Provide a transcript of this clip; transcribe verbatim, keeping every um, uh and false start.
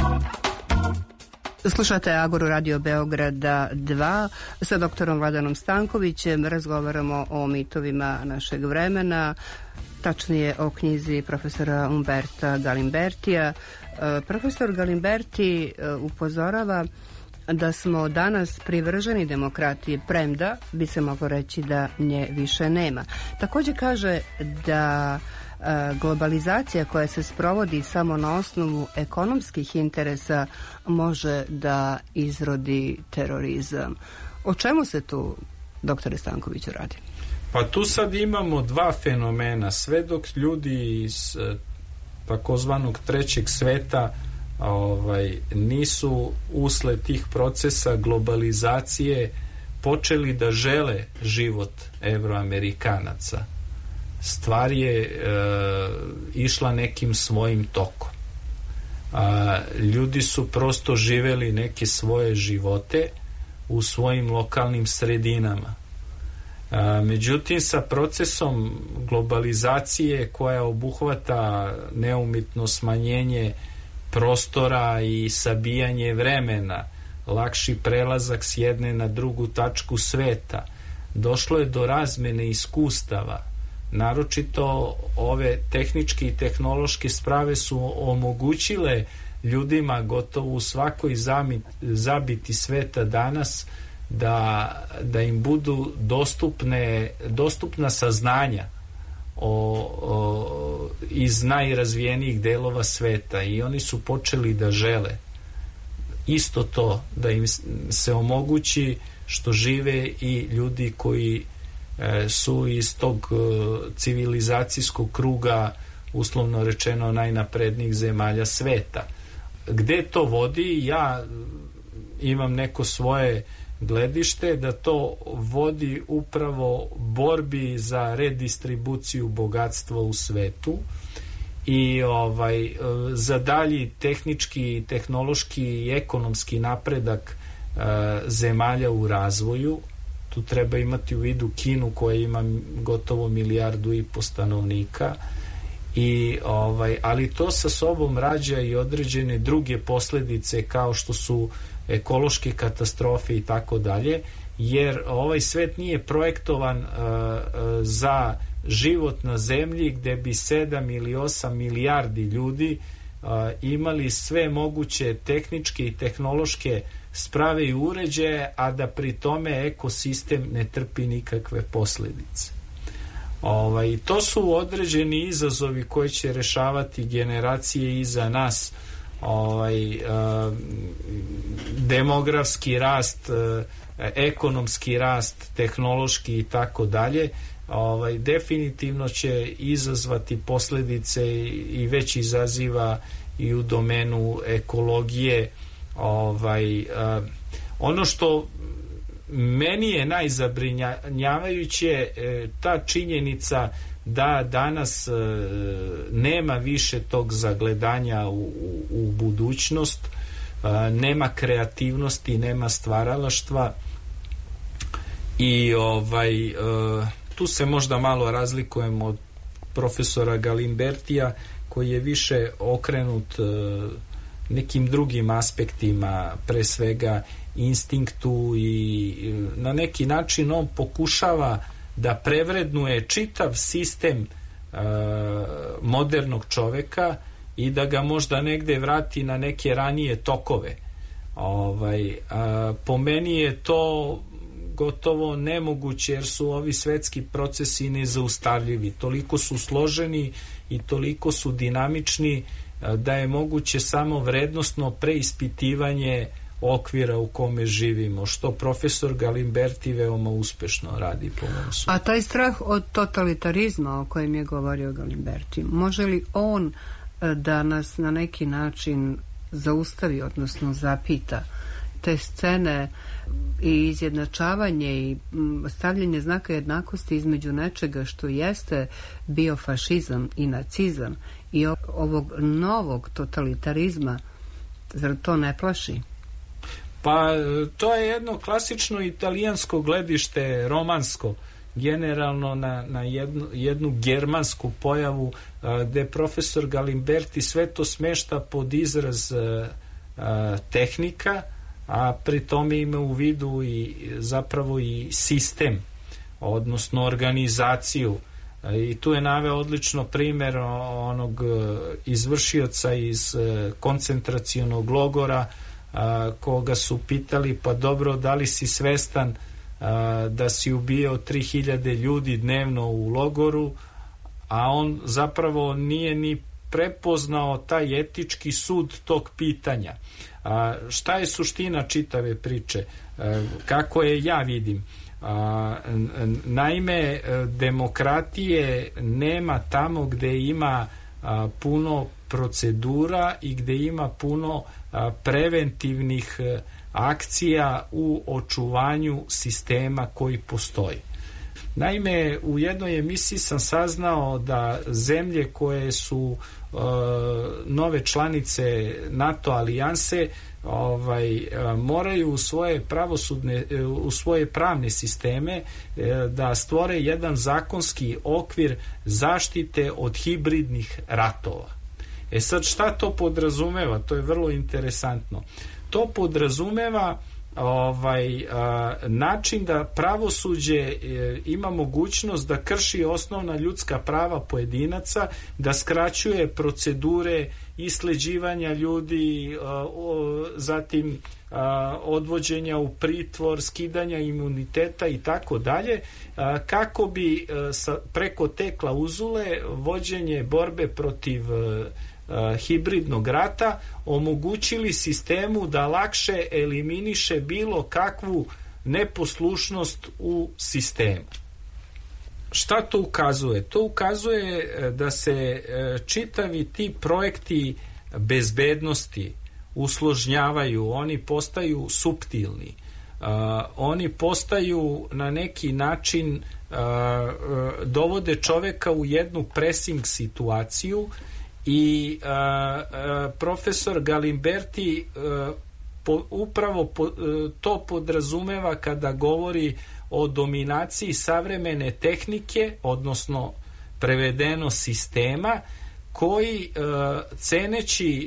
Slušate Agoru Radio Beograda dva sa doktorom Vladanom Stankovićem. Razgovaramo o mitovima našeg vremena, tačnije o knjizi profesora Umberta Galimbertija. Profesor Galimberti upozorava da smo danas privrženi demokratiji, premda bi se moglo reći da nje više nema. Također kaže da globalizacija koja se sprovodi samo na osnovu ekonomskih interesa može da izrodi terorizam. O čemu se tu, doktore Stankoviću, radi? Pa tu sad imamo dva fenomena. Sve dok ljudi iz takozvanog trećeg sveta ovaj, nisu usled tih procesa globalizacije počeli da žele život Evroamerikanaca, stvar je e, išla nekim svojim tokom. A, ljudi su prosto živeli neke svoje živote u svojim lokalnim sredinama. A, međutim, sa procesom globalizacije koja obuhvata neumitno smanjenje prostora i sabijanje vremena, lakši prelazak s jedne na drugu tačku sveta, došlo je do razmene iskustava. Naročito ove tehničke i tehnološke sprave su omogućile ljudima gotovo u svakoj zabiti sveta danas da, da im budu dostupne, dostupna saznanja o, o, iz najrazvijenijih delova sveta, i oni su počeli da žele isto to, da im se omogući što žive i ljudi koji su iz tog civilizacijskog kruga, uslovno rečeno, najnaprednijih zemalja sveta. Gde to vodi? Ja imam neko svoje gledište da to vodi upravo borbi za redistribuciju bogatstva u svetu i ovaj, za dalji tehnički, tehnološki i ekonomski napredak e, zemalja u razvoju. Tu treba imati u vidu Kinu koja ima gotovo milijardu i po stanovnika, i ovaj, ali to sa sobom rađa i određene druge posljedice kao što su ekološke katastrofe i tako dalje, jer ovaj svet nije projektovan uh, za život na zemlji gde bi sedam ili osam milijardi ljudi uh, imali sve moguće tehničke i tehnološke sprave i uređaje, a da pri tome ekosistem ne trpi nikakve posljedice. Ovaj, to su određeni izazovi koji će rešavati generacije iza nas. Ovaj, uh, demografski rast, uh, ekonomski rast, tehnološki i tako dalje, ovaj, definitivno će izazvati posljedice i već izaziva i u domenu ekologije. Ovaj, uh, ono što meni je najzabrinjavajuće, ta činjenica da danas e, nema više tog zagledanja u, u, u budućnost, e, nema kreativnosti, nema stvaralaštva, i ovaj, e, tu se možda malo razlikujemo od profesora Galimbertija koji je više okrenut e, nekim drugim aspektima, pre svega instinktu, i na neki način on pokušava da prevrednuje čitav sistem e, modernog čoveka i da ga možda negde vrati na neke ranije tokove. Ovaj, a, po meni je to gotovo nemoguće, jer su ovi svetski procesi nezaustavljivi, toliko su složeni i toliko su dinamični da je moguće samo vrednosno preispitivanje okvira u kome živimo, što profesor Galimberti veoma uspešno radi po mom sudu. A taj strah od totalitarizma o kojem je govorio Galimberti, može li on da nas na neki način zaustavi, odnosno zapita te scene i izjednačavanje i stavljanje znaka jednakosti između nečega što jeste bio fašizam i nacizam i ovog novog totalitarizma? Zar to ne plaši? Pa to je jedno klasično italijansko gledište, romansko, generalno na, na jednu, jednu germansku pojavu, a, gde profesor Galimberti sve to smešta pod izraz a, tehnika, a pri tome ima u vidu i zapravo i sistem, odnosno organizaciju. I tu je naveo odlično primjer onog izvršioca iz koncentracionog logora, koga su pitali, pa dobro, da li si svestan da si ubijao tri hiljade ljudi dnevno u logoru, a on zapravo nije ni prepoznao taj etički sud tog pitanja. A, šta je suština čitave priče? A, kako je ja vidim? A, naime, demokratije nema tamo gde ima a, puno procedura i gde ima puno a, preventivnih a, akcija u očuvanju sistema koji postoji. Naime, u jednoj emisiji sam saznao da zemlje koje su e, nove članice NATO alijanse ovaj, e, moraju u svoje pravosudne, e, u svoje pravne sisteme e, da stvore jedan zakonski okvir zaštite od hibridnih ratova. E sad, šta to podrazumeva? To je vrlo interesantno. To podrazumeva ovaj a, način da pravosuđe e, ima mogućnost da krši osnovna ljudska prava pojedinaca, da skraćuje procedure isleđivanja ljudi, a, o, zatim a, odvođenja u pritvor, skidanja imuniteta i tako dalje, kako bi a, sa, preko te klauzule vođenje borbe protiv a, hibridnog rata omogućili sistemu da lakše eliminiše bilo kakvu neposlušnost u sistemu. Šta to ukazuje? To ukazuje da se čitavi ti projekti bezbednosti usložnjavaju, oni postaju suptilni, uh, oni postaju na neki način uh, uh, dovode čoveka u jednu pressing situaciju. I a, a, profesor Galimberti a, po, upravo po, a, to podrazumeva kada govori o dominaciji savremene tehnike, odnosno prevedeno sistema, koji a, ceneći